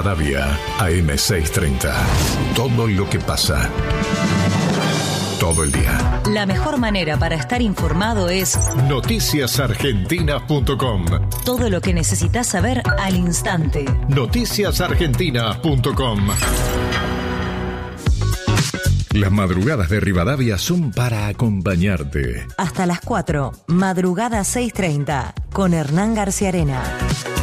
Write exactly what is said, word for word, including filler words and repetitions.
Rivadavia, A M seiscientos treinta. Todo lo que pasa. Todo el día. La mejor manera para estar informado es noticias argentinas punto com. Todo lo que necesitas saber al instante. noticias argentinas punto com. Las madrugadas de Rivadavia son para acompañarte. Hasta las cuatro, Madrugada seiscientos treinta, con Hernán García Arena.